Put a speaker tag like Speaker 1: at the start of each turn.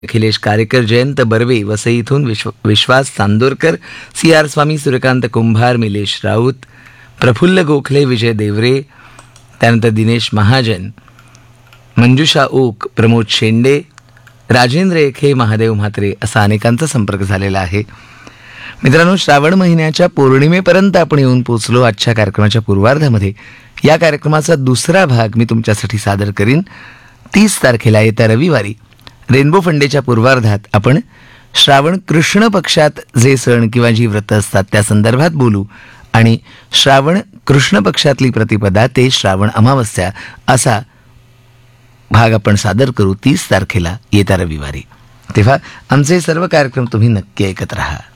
Speaker 1: अखिलेश कारेकर, जयंत बर्वे वसई इथून, विश्वास Chandorkar, C R स्वामी, सूर्यकांत कुंभार, मिलेश राऊत, प्रफुल्ल गोखले, विजय देवरे, त्यानंतर दिनेश महाजन, मंजुषा okay, Pramod शेंडे, राजेंद्र एखे, महादेव म्हात्रे असा अनेकांचा संपर्क झालेला आहे. मित्रांनो, श्रावण महिन्याच्या पौर्णिमेपर्यंत आपण येऊन पोचलो. आजच्या कार्यक्रमाच्या पूर्वार्धामध्ये या कार्यक्रमाचा दुसरा भाग मी तुमच्यासाठी सादर करीन. 30 तारखेला येत्या रविवारी रेनबो फंडेच्या पूर्वार्धात आपण श्रावण कृष्ण पक्षात जे सण किंवा जी व्रतं असतात त्या संदर्भात बोलू आणि श्रावण कृष्ण पक्षातली प्रतिपदा ते श्रावण अमावस्या असा भाग आपण सादर करू 30 तारखेला येत्या रविवारी. तेव्हा आमचे सर्व कार्यक्रम तुम्ही नक्की ऐकत राहा.